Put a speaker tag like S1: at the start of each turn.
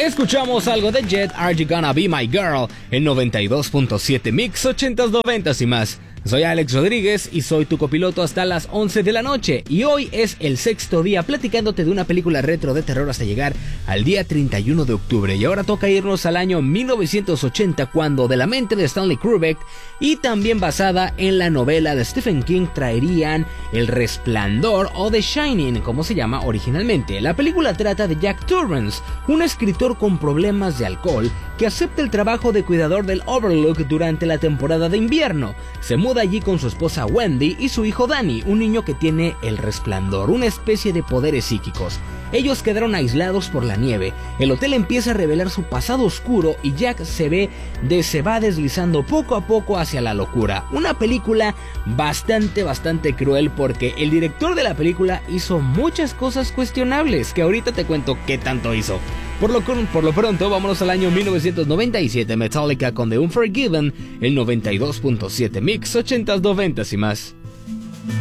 S1: Escuchamos algo de Jet, Are You Gonna Be My Girl, en 92.7 Mix 80s, 90s y más. Soy Alex Rodríguez y soy tu copiloto hasta las 11 de la noche. Y hoy es el sexto día platicándote de una película retro de terror hasta llegar al día 31 de octubre. Y ahora toca irnos al año 1980, cuando de la mente de Stanley Kubrick y también basada en la novela de Stephen King traerían El Resplandor o The Shining, como se llama originalmente. La película trata de Jack Torrance, un escritor con problemas de alcohol que acepta el trabajo de cuidador del Overlook durante la temporada de invierno. Se muda allí con su esposa Wendy y su hijo Danny, un niño que tiene el resplandor, una especie de poderes psíquicos. Ellos quedaron aislados por la nieve. El hotel empieza a revelar su pasado oscuro y Jack se va deslizando poco a poco hacia la locura. Una película bastante cruel, porque el director de la película hizo muchas cosas cuestionables, que ahorita te cuento qué tanto hizo. Por lo pronto, vámonos al año 1997, Metallica con The Unforgiven, el 92.7 Mix 80s, 90s y más.